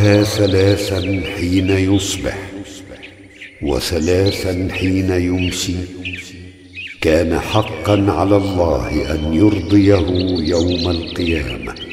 ثلاثا حين يصبح وثلاثا حين يمسي. كان حقا على الله أن يرضيه يوم القيامة.